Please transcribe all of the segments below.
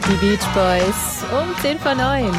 Die Beach Boys um 10:09.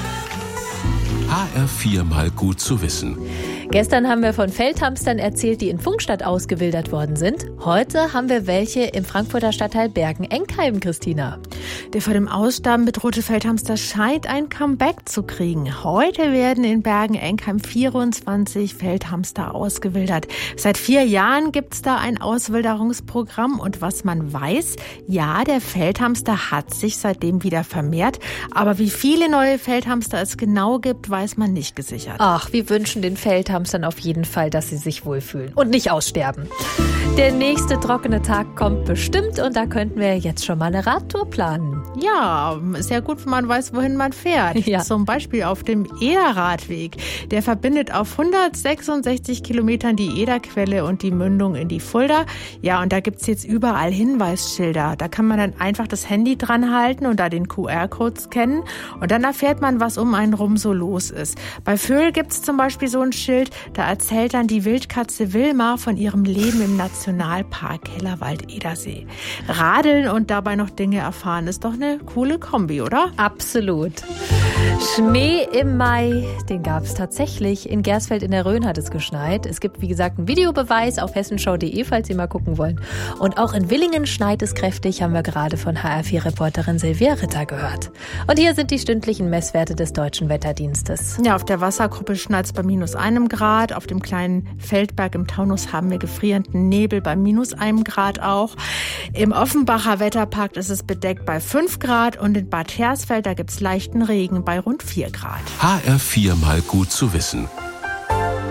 HR4 mal gut zu wissen. Gestern haben wir von Feldhamstern erzählt, die in Pfungstadt ausgewildert worden sind. Heute haben wir welche im Frankfurter Stadtteil Bergen-Enkheim, Christina. Der vor dem Aussterben bedrohte Feldhamster scheint ein Comeback zu kriegen. Heute werden in Bergen-Enkheim 24 Feldhamster ausgewildert. Seit 4 Jahren gibt's da ein Auswilderungsprogramm. Und was man weiß, ja, der Feldhamster hat sich seitdem wieder vermehrt. Aber wie viele neue Feldhamster es genau gibt, weiß man nicht gesichert. Ach, wir wünschen den Feldhamstern auf jeden Fall, dass sie sich wohlfühlen und nicht aussterben. Der nächste trockene Tag kommt bestimmt und da könnten wir jetzt schon mal eine Radtour planen. Ja, ist ja gut, wenn man weiß, wohin man fährt. Ja. Zum Beispiel auf dem Ederradweg. Der verbindet auf 166 Kilometern die Ederquelle und die Mündung in die Fulda. Ja, und da gibt's jetzt überall Hinweisschilder. Da kann man dann einfach das Handy dran halten und da den QR-Code scannen. Und dann erfährt man, was um einen rum so los ist. Bei Vöhl gibt's zum Beispiel so ein Schild, da erzählt dann die Wildkatze Wilma von ihrem Leben im Nationalpark Hellerwald-Edersee. Radeln und dabei noch Dinge erfahren, ist doch eine coole Kombi, oder? Absolut. Schnee im Mai, den gab es tatsächlich. In Gersfeld in der Rhön hat es geschneit. Es gibt, wie gesagt, einen Videobeweis auf hessenschau.de, falls Sie mal gucken wollen. Und auch in Willingen schneit es kräftig, haben wir gerade von HR4-Reporterin Silvia Ritter gehört. Und hier sind die stündlichen Messwerte des Deutschen Wetterdienstes. Ja, auf der Wasserkuppe schneit's bei -1 Grad. Auf dem kleinen Feldberg im Taunus haben wir gefrierenden Nebel bei -1 Grad auch. Im Offenbacher Wetterpark ist es bedeckt bei 5 Grad und in Bad Hersfeld, da gibt's leichten Regen bei rund 4 Grad. HR4 mal gut zu wissen.